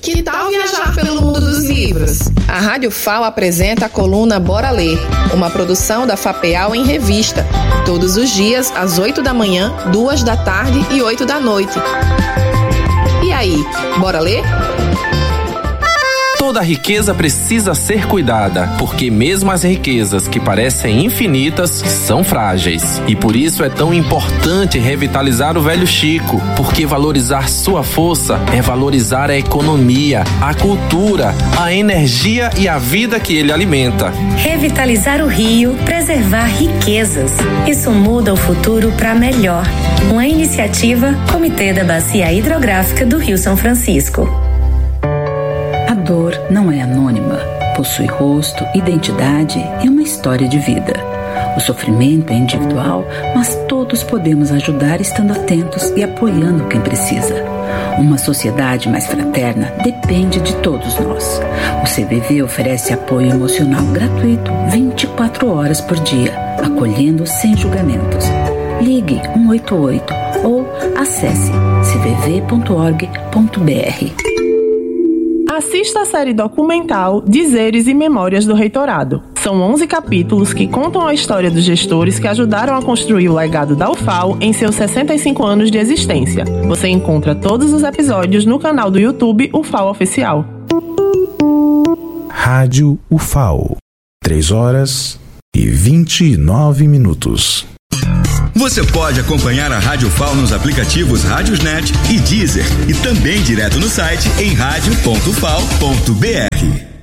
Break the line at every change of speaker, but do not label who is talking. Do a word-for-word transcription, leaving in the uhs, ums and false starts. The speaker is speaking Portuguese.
Que tal viajar pelo mundo dos livros? A Rádio F A O apresenta a coluna Bora Ler, uma produção da FAPEAL em revista, todos os dias às oito da manhã, duas da tarde e oito da noite. E aí, bora ler?
Toda riqueza precisa ser cuidada, porque mesmo as riquezas que parecem infinitas são frágeis. E por isso é tão importante revitalizar o velho Chico, porque valorizar sua força é valorizar a economia, a cultura, a energia e a vida que ele alimenta.
Revitalizar o rio, preservar riquezas. Isso muda o futuro para melhor. Uma iniciativa Comitê da Bacia Hidrográfica do Rio São Francisco.
A dor não é anônima, possui rosto, identidade e uma história de vida. O sofrimento é individual, mas todos podemos ajudar estando atentos e apoiando quem precisa. Uma sociedade mais fraterna depende de todos nós. O C V V oferece apoio emocional gratuito vinte e quatro horas por dia, acolhendo sem julgamentos. Ligue um oito oito ou acesse c v v ponto org ponto b r.
Assista a série documental Dizeres e Memórias do Reitorado. São onze capítulos que contam a história dos gestores que ajudaram a construir o legado da U F A O em seus sessenta e cinco anos de existência. Você encontra todos os episódios no canal do YouTube U F A O Oficial.
Rádio U F A O. três horas e vinte e nove minutos.
Você pode acompanhar a Rádio F A O nos aplicativos Rádiosnet e Deezer e também direto no site em rádio ponto f a o ponto b r.